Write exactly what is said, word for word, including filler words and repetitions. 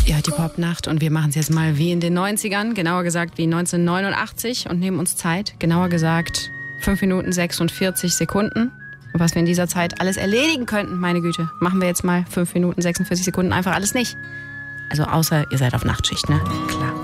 Ja, die Popnacht und wir machen es jetzt mal wie in den neunzigern, genauer gesagt wie neunzehnhundertneunundachtzig und nehmen uns Zeit, genauer gesagt fünf Minuten sechsundvierzig Sekunden. Und was wir in dieser Zeit alles erledigen könnten, meine Güte, machen wir jetzt mal fünf Minuten sechsundvierzig Sekunden einfach alles nicht. Also außer ihr seid auf Nachtschicht, ne? Klar.